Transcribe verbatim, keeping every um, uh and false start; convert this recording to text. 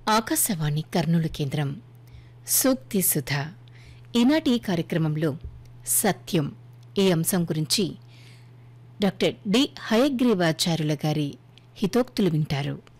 ఆకాశవాణి కర్నూలు కేంద్రం సూక్తి సుధ. ఈనాటి ఈ కార్యక్రమంలో సత్యం ఈ అంశం గురించి డాక్టర్ డి హయగ్రీవాచార్యుల గారి హితోక్తులు వింటారు.